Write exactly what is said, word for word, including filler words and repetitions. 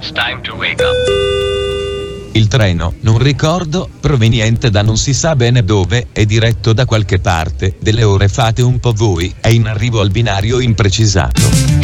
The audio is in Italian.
It's time to wake up. Il treno, non ricordo, proveniente da non si sa bene dove e diretto da qualche parte, delle ore fate un po' voi, è in arrivo al binario imprecisato.